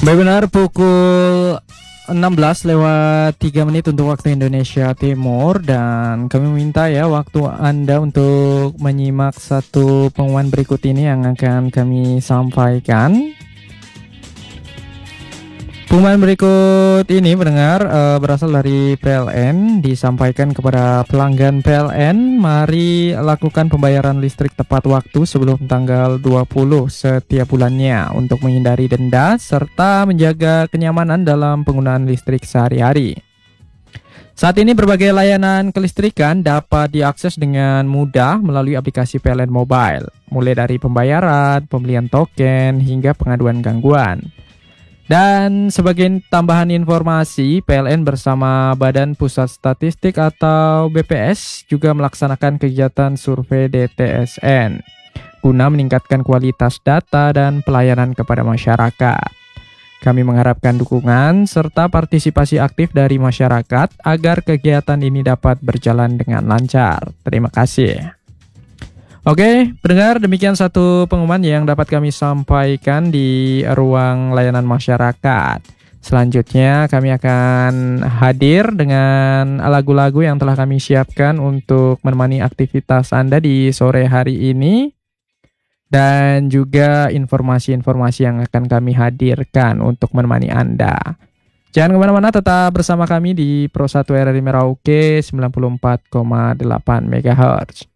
Benar pukul 16:03 untuk waktu Indonesia Timur, dan kami minta ya waktu Anda untuk menyimak satu pengumuman berikut ini yang akan kami sampaikan. Pengumuman berikut ini pendengar berasal dari PLN, disampaikan kepada pelanggan PLN, mari lakukan pembayaran listrik tepat waktu sebelum tanggal 20 setiap bulannya untuk menghindari denda serta menjaga kenyamanan dalam penggunaan listrik sehari-hari. Saat ini berbagai layanan kelistrikan dapat diakses dengan mudah melalui aplikasi PLN Mobile, mulai dari pembayaran, pembelian token, hingga pengaduan gangguan. Dan sebagai tambahan informasi, PLN bersama Badan Pusat Statistik atau BPS juga melaksanakan kegiatan survei DTSN guna meningkatkan kualitas data dan pelayanan kepada masyarakat. Kami mengharapkan dukungan serta partisipasi aktif dari masyarakat agar kegiatan ini dapat berjalan dengan lancar. Terima kasih. Oke, pendengar, demikian satu pengumuman yang dapat kami sampaikan di ruang layanan masyarakat. Selanjutnya kami akan hadir dengan lagu-lagu yang telah kami siapkan untuk menemani aktivitas Anda di sore hari ini, dan juga informasi-informasi yang akan kami hadirkan untuk menemani Anda. Jangan kemana-mana, tetap bersama kami di Pro 1 RRI Merauke 94,8 MHz.